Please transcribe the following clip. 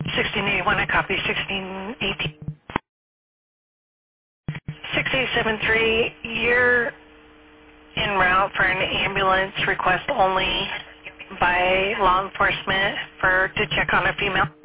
1681, I copy 1618. 6873, you're en route for an ambulance request only by law enforcement to check on a female.